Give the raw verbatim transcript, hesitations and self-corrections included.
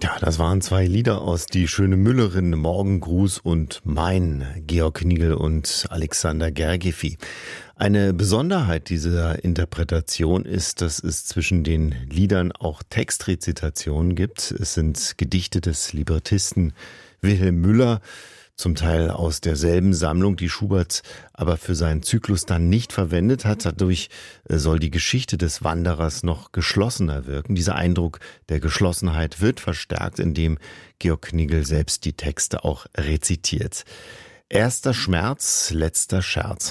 Ja, das waren zwei Lieder aus Die schöne Müllerin, Morgengruß und Mein, Georg Nigel und Alexander Gergifi. Eine Besonderheit dieser Interpretation ist, dass es zwischen den Liedern auch Textrezitationen gibt. Es sind Gedichte des Librettisten Wilhelm Müller, zum Teil aus derselben Sammlung, die Schubert aber für seinen Zyklus dann nicht verwendet hat. Dadurch soll die Geschichte des Wanderers noch geschlossener wirken. Dieser Eindruck der Geschlossenheit wird verstärkt, indem Georg Nigel selbst die Texte auch rezitiert. Erster Schmerz, letzter Scherz